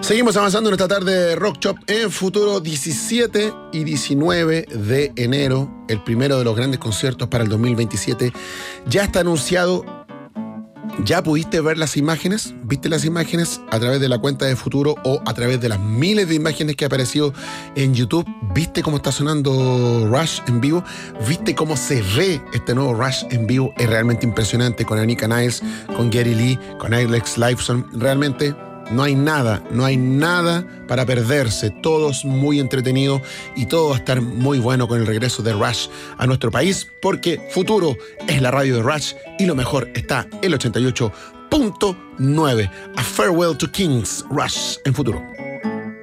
Seguimos avanzando en esta tarde de Rock Shop en Futuro. 17 y 19 de enero, el primero de los grandes conciertos para el 2027. Ya está anunciado. ¿Ya pudiste ver las imágenes? ¿Viste las imágenes a través de la cuenta de Futuro o a través de las miles de imágenes que ha aparecido en YouTube? ¿Viste cómo está sonando Rush en vivo? ¿Viste cómo se ve este nuevo Rush en vivo? Es realmente impresionante, con Anika Niles, con Geddy Lee, con Alex Lifeson. Realmente no hay nada para perderse. Todo es muy entretenido y todo va a estar muy bueno con el regreso de Rush a nuestro país, porque Futuro es la radio de Rush y lo mejor está el 88.9. A Farewell to Kings, Rush en Futuro.